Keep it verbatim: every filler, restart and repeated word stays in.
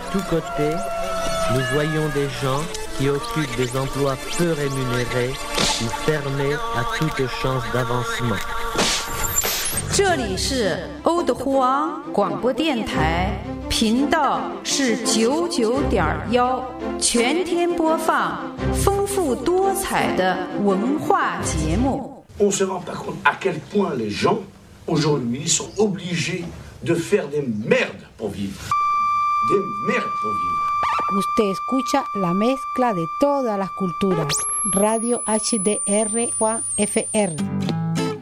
tous côtés, nous voyons des gens qui occupent des emplois peu rémunérés ou fermés à toute chance d'avancement. 这里是欧的呼昂广播电台，频道是九九点幺，全天播放丰富多彩的文化节目。 On se rend pas compte à quel point les gens aujourd'hui sont obligés de faire des merdes pour vivre, des merdes pour vivre. Usted escucha la mezcla de todas las culturas. Radio H D R Juan F R.